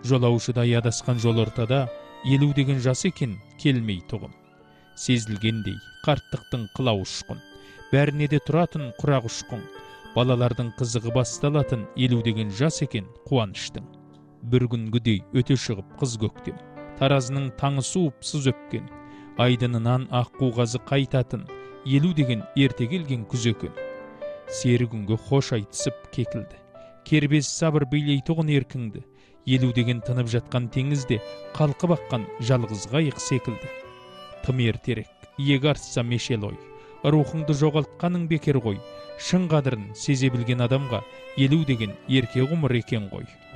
Жолаушыдай адасқан жол ортада 50 деген жас екен келмей тұғын. Сезілгендей қарттықтың қылау ұшқын, бәріне де тұратын құрақ ұшқын. Балалардың қызығы басталатын 50 деген жас екен қуаныштың. Бір күнгідей өте шығып қыз көктем, таразының таңы суып сыз өпкен, айдынынан аққу қазы қайтатын 50 деген ерте келген күз екен. Сері күнге хош айтысып кекілді, кербез сабыр билейтұғын еркіңді. 50 деген тынып жатқан теңізде қалқып аққан жалғыз қайық секілді. Тым ертерек, иек артса мешел ой, рухыңды жоғалтқаның бекер ғой. Шын қадірін сезе білген адамға 50 деген ерке ғұмыр екен ғой.